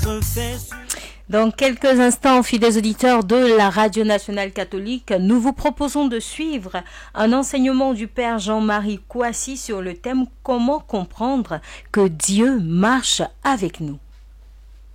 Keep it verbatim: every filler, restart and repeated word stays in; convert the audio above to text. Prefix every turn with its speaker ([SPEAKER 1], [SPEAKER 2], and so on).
[SPEAKER 1] Dans quelques instants, fidèles auditeurs de la Radio Nationale Catholique, nous vous proposons de suivre un enseignement du Père Jean-Marie Kouassi sur le thème « Comment comprendre que Dieu marche avec nous ».